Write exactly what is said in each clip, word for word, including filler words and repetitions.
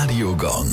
Radio Gong.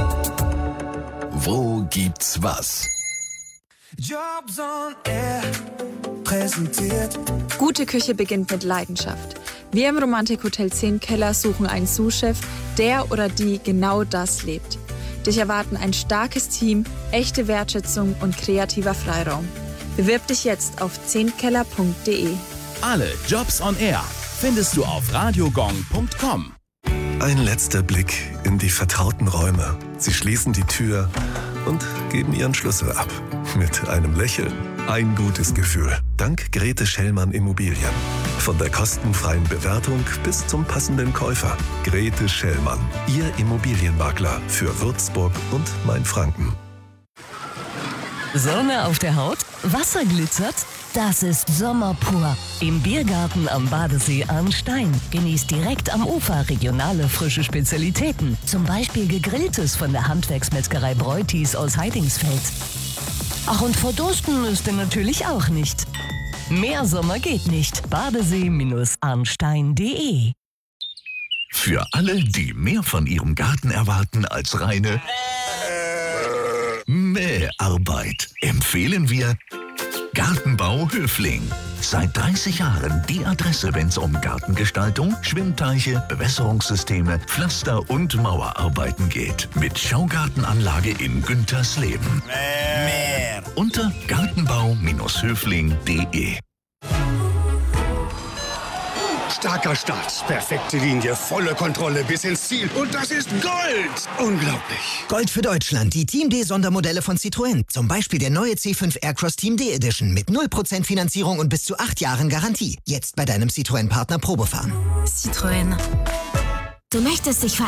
Wo gibt's was? Jobs on Air präsentiert. Gute Küche beginnt mit Leidenschaft. Wir im Romantik-Hotel zehn Keller suchen einen Sous-Chef, der oder die genau das lebt. Dich erwarten ein starkes Team, echte Wertschätzung und kreativer Freiraum. Bewirb dich jetzt auf zehn keller punkt de. Alle Jobs on Air findest du auf radiogong punkt com. Ein letzter Blick in die vertrauten Räume. Sie schließen die Tür und geben ihren Schlüssel ab. Mit einem Lächeln. Ein gutes Gefühl. Dank Grete Schellmann Immobilien. Von der kostenfreien Bewertung bis zum passenden Käufer. Grete Schellmann. Ihr Immobilienmakler für Würzburg und Mainfranken. Sonne auf der Haut? Wasser glitzert? Das ist Sommer pur. Im Biergarten am Badesee Arnstein. Genießt direkt am Ufer regionale frische Spezialitäten. Zum Beispiel Gegrilltes von der Handwerksmetzgerei Breutis aus Heidingsfeld. Ach, und verdursten müsst ihr natürlich auch nicht. Mehr Sommer geht nicht. Badesee Arnstein punkt de. Für alle, die mehr von ihrem Garten erwarten als reine Mäharbeit, empfehlen wir Gartenbau Höfling. Seit dreißig Jahren die Adresse, wenn es um Gartengestaltung, Schwimmteiche, Bewässerungssysteme, Pflaster und Mauerarbeiten geht. Mit Schaugartenanlage in Güntersleben. Mehr. Unter gartenbau Höfling punkt de. Starker Start, perfekte Linie, volle Kontrolle bis ins Ziel. Und das ist Gold! Unglaublich. Gold für Deutschland, die Team D Sondermodelle von Citroën. Zum Beispiel der neue C fünf Aircross Team D Edition mit null Prozent Finanzierung und bis zu acht Jahren Garantie. Jetzt bei deinem Citroën-Partner Probefahren. Citroën. Du möchtest dich verändern.